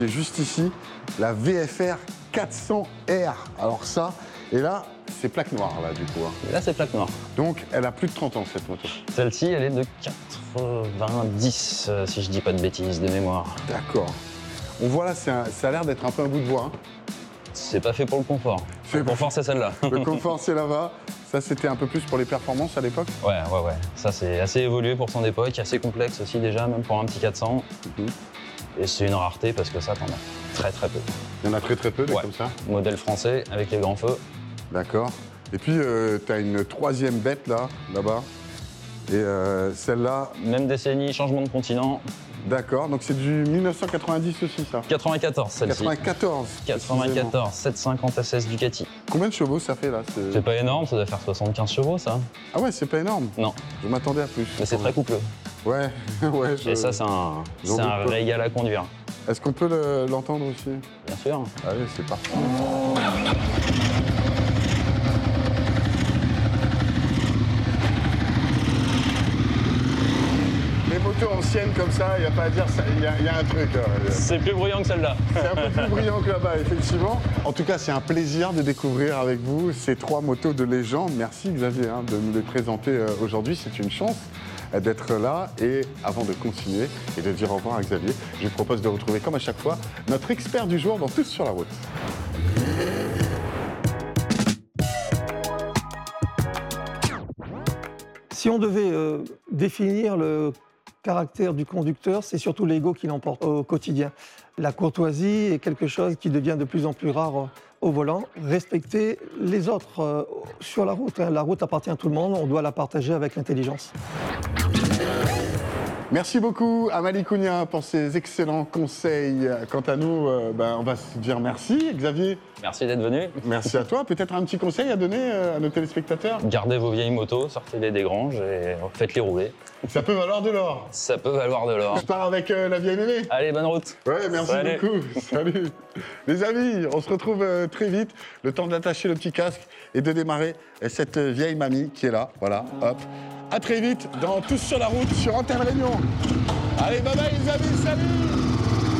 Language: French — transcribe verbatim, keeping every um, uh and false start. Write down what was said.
Et juste ici, la V F R quatre cents R. Alors ça, et là, c'est plaque noire, là, du coup. Hein. Là, c'est plaque noire. Donc, elle a plus de trente ans, cette moto. Celle-ci, elle est de quatre-vingt-dix, euh, si je dis pas de bêtises, de mémoire. D'accord. On voit là, un, ça a l'air d'être un peu un bout de bois. Hein. C'est pas fait pour le confort. Le confort, c'est celle-là. Le confort, c'est là-bas. Ça, c'était un peu plus pour les performances à l'époque? Ouais, ouais, ouais. Ça, c'est assez évolué pour son époque, assez complexe aussi déjà, même pour un petit quatre cents. Mm-hmm. Et c'est une rareté parce que ça, t'en as très très peu. Il y en a très très peu, des ouais. comme ça? Modèle français avec les grands feux. D'accord. Et puis, euh, tu as une troisième bête là, là-bas. Et euh, celle-là... Même décennie, changement de continent. D'accord, donc c'est du mille neuf cent quatre-vingt-dix aussi, ça? quatre-vingt-quatorze, celle-ci. quatre-vingt-quatorze. quatre-vingt-quatorze, sept cent cinquante S S Ducati. Combien de chevaux ça fait, là? C'est pas énorme, ça doit faire soixante-quinze chevaux, ça. Ah ouais, c'est pas énorme? Non. Je m'attendais à plus. Mais c'est très coupleux. Ouais, ouais. Je... Et ça, c'est un, c'est un régal à conduire. Est-ce qu'on peut le, l'entendre aussi? Bien sûr. Allez, c'est parti. Les motos anciennes comme ça, il n'y a pas à dire, il y, y a un truc. Hein. C'est plus bruyant que celle-là. C'est un peu plus brillant que là-bas, effectivement. En tout cas, c'est un plaisir de découvrir avec vous ces trois motos de légende. Merci Xavier hein, de nous les présenter euh, aujourd'hui. C'est une chance d'être là. Et avant de continuer et de dire au revoir à Xavier, je vous propose de retrouver, comme à chaque fois, notre expert du jour dans Tous sur la route. Si on devait euh, définir le caractère du conducteur, c'est surtout l'ego qui l'emporte au quotidien. La courtoisie est quelque chose qui devient de plus en plus rare au volant. Respecter les autres euh, sur la route. Hein. La route appartient à tout le monde, on doit la partager avec l'intelligence. Merci beaucoup à Malikounia pour ces excellents conseils. Quant à nous, euh, ben, on va se dire merci, Xavier. Merci d'être venu. Merci à toi. Peut-être un petit conseil à donner euh, à nos téléspectateurs? Gardez vos vieilles motos, sortez-les des granges et faites-les rouler. Ça peut valoir de l'or. Ça peut valoir de l'or. Je pars avec euh, la vieille mémé. Allez, bonne route. Ouais, merci Salut. beaucoup. Salut. Les amis, on se retrouve euh, très vite. Le temps d'attacher le petit casque et de démarrer euh, cette euh, vieille mamie qui est là. Voilà, hop. À très vite dans Tous sur la route sur Antenne Réunion. Allez, bye bye les amis, salut!